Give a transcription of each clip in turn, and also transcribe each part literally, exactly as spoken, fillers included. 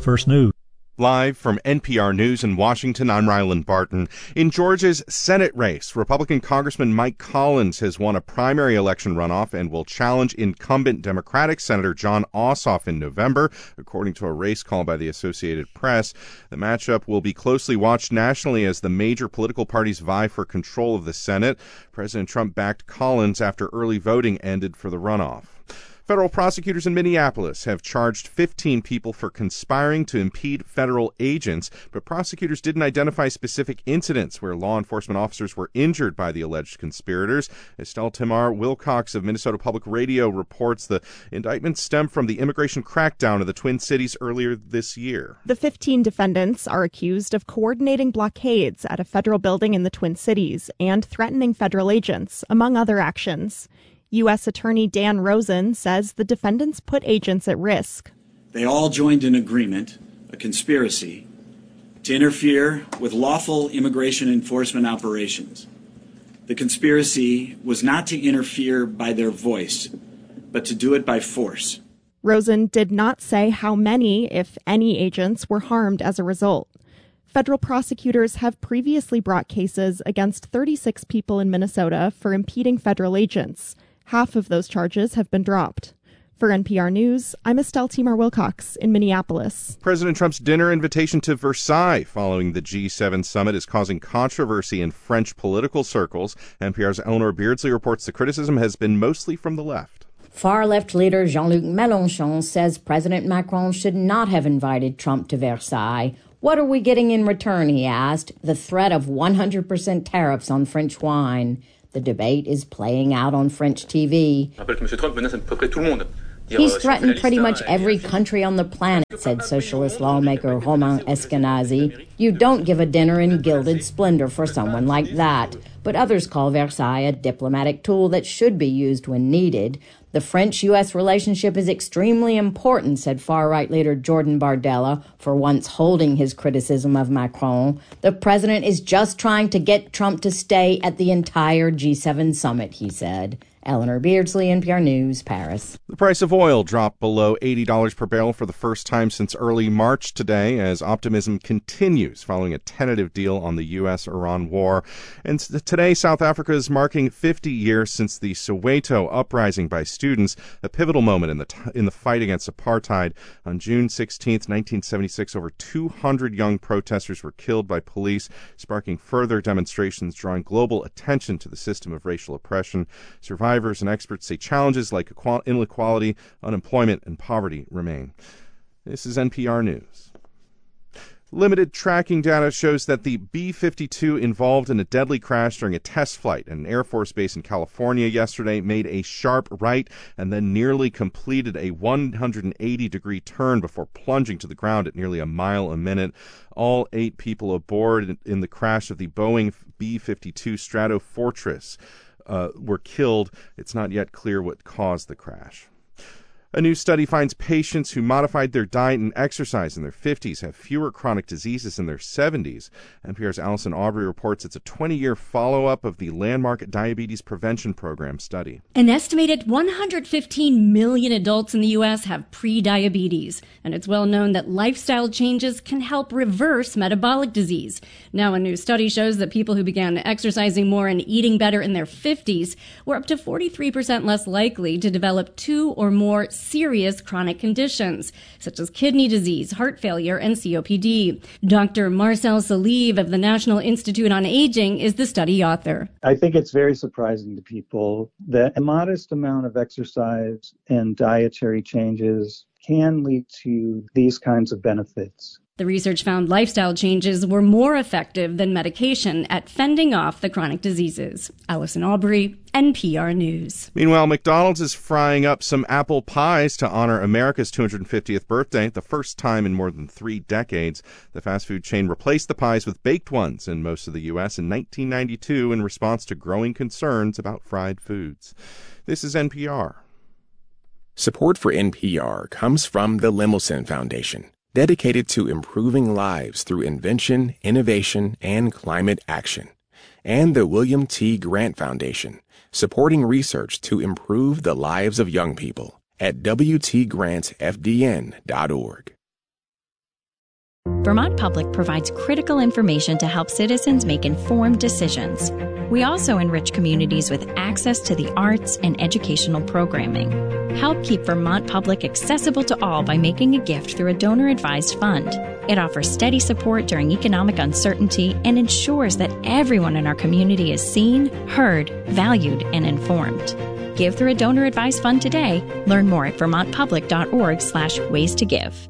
First News. Live from N P R News in Washington, I'm Ryland Barton. In Georgia's Senate race, Republican Congressman Mike Collins has won a primary election runoff and will challenge incumbent Democratic Senator Jon Ossoff in November, according to a race call by the Associated Press. The matchup will be closely watched nationally as the major political parties vie for control of the Senate. President Trump backed Collins after early voting ended for the runoff. Federal prosecutors in Minneapolis have charged fifteen people for conspiring to impede federal agents, but prosecutors didn't identify specific incidents where law enforcement officers were injured by the alleged conspirators. Estelle Tamar Wilcox of Minnesota Public Radio reports the indictments stem from the immigration crackdown in the Twin Cities earlier this year. The fifteen defendants are accused of coordinating blockades at a federal building in the Twin Cities and threatening federal agents, among other actions. U S. Attorney Dan Rosen says the defendants put agents at risk. They all joined an agreement, a conspiracy, to interfere with lawful immigration enforcement operations. The conspiracy was not to interfere by their voice, but to do it by force. Rosen did not say how many, if any, agents were harmed as a result. Federal prosecutors have previously brought cases against thirty-six people in Minnesota for impeding federal agents. Half of those charges have been dropped. For N P R News, I'm Estelle Tamar Wilcox in Minneapolis. President Trump's dinner invitation to Versailles following the G seven summit is causing controversy in French political circles. N P R's Eleanor Beardsley reports the criticism has been mostly from the left. Far-left leader Jean-Luc Mélenchon says President Macron should not have invited Trump to Versailles. What are we getting in return, he asked. The threat of one hundred percent tariffs on French wine. The debate is playing out on French T V. He's threatened pretty much every country on the planet, said socialist lawmaker Romain Eskenazi. You don't give a dinner in gilded splendor for someone like that. But others call Versailles a diplomatic tool that should be used when needed. The French-U S relationship is extremely important, said far-right leader Jordan Bardella, for once holding his criticism of Macron. The president is just trying to get Trump to stay at the entire G seven summit, he said. Eleanor Beardsley, N P R News, Paris. The price of oil dropped below eighty dollars per barrel for the first time since early March today as optimism continues following a tentative deal on the U S Iran war. And today, South Africa is marking fifty years since the Soweto uprising by students, a pivotal moment in the t- in the fight against apartheid. On June sixteenth, nineteen seventy-six, over two hundred young protesters were killed by police, sparking further demonstrations, drawing global attention to the system of racial oppression. Survivors Survivors and experts say challenges like inequality, unemployment, and poverty remain. This is N P R News. Limited tracking data shows that the B fifty-two involved in a deadly crash during a test flight at an Air Force base in California yesterday made a sharp right and then nearly completed a one hundred eighty degree turn before plunging to the ground at nearly a mile a minute. All eight people aboard in the crash of the Boeing B fifty-two Stratofortress Uh, were killed. It's not yet clear what caused the crash. A new study finds patients who modified their diet and exercise in their fifties have fewer chronic diseases in their seventies. N P R's Allison Aubrey reports it's a twenty-year follow-up of the landmark Diabetes Prevention Program study. An estimated one hundred fifteen million adults in the U S have pre-diabetes, and it's well known that lifestyle changes can help reverse metabolic disease. Now, a new study shows that people who began exercising more and eating better in their fifties were up to forty-three percent less likely to develop two or more serious chronic conditions, such as kidney disease, heart failure, and C O P D. Doctor Marcel Salive of the National Institute on Aging is the study author. I think it's very surprising to people that a modest amount of exercise and dietary changes can lead to these kinds of benefits. The research found lifestyle changes were more effective than medication at fending off the chronic diseases. Allison Aubrey, N P R News. Meanwhile, McDonald's is frying up some apple pies to honor America's two hundred fiftieth birthday, the first time in more than three decades. The fast food chain replaced the pies with baked ones in most of the U S in nineteen ninety-two in response to growing concerns about fried foods. This is N P R. Support for N P R comes from the Lemelson Foundation, dedicated to improving lives through invention, innovation, and climate action. And the William T. Grant Foundation, supporting research to improve the lives of young people at W T grant F D N dot org. Vermont Public provides critical information to help citizens make informed decisions. We also enrich communities with access to the arts and educational programming. Help keep Vermont Public accessible to all by making a gift through a donor-advised fund. It offers steady support during economic uncertainty and ensures that everyone in our community is seen, heard, valued, and informed. Give through a donor-advised fund today. Learn more at vermontpublic.org slash ways to give.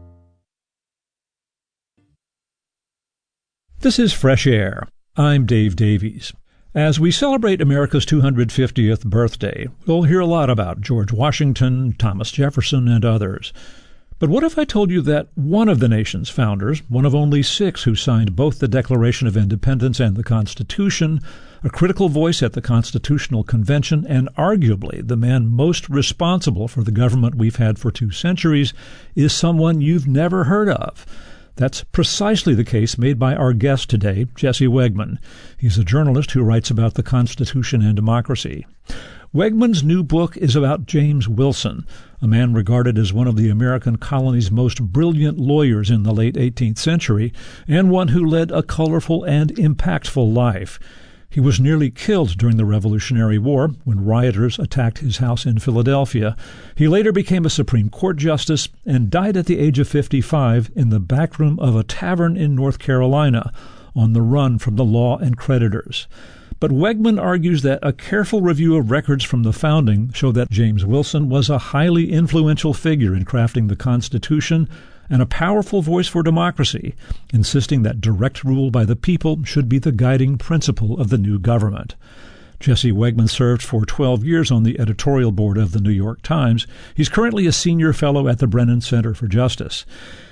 This is Fresh Air. I'm Dave Davies. As we celebrate America's two hundred fiftieth birthday, we'll hear a lot about George Washington, Thomas Jefferson, and others. But what if I told you that one of the nation's founders, one of only six who signed both the Declaration of Independence and the Constitution, a critical voice at the Constitutional Convention, and arguably the man most responsible for the government we've had for two centuries, is someone you've never heard of? That's precisely the case made by our guest today, Jesse Wegman. He's a journalist who writes about the Constitution and democracy. Wegman's new book is about James Wilson, a man regarded as one of the American colony's most brilliant lawyers in the late eighteenth century, and one who led a colorful and impactful life. He was nearly killed during the Revolutionary War when rioters attacked his house in Philadelphia. He later became a Supreme Court justice and died at the age of fifty-five in the back room of a tavern in North Carolina, on the run from the law and creditors. But Wegman argues that a careful review of records from the founding show that James Wilson was a highly influential figure in crafting the Constitution and a powerful voice for democracy, insisting that direct rule by the people should be the guiding principle of the new government. Jesse Wegman served for twelve years on the editorial board of the New York Times. He's currently a senior fellow at the Brennan Center for Justice.